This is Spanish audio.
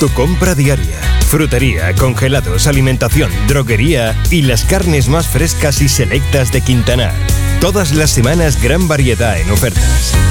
tu compra diaria. Frutería, congelados, alimentación, droguería y las carnes más frescas y selectas de Quintanar. Todas las semanas gran variedad en ofertas.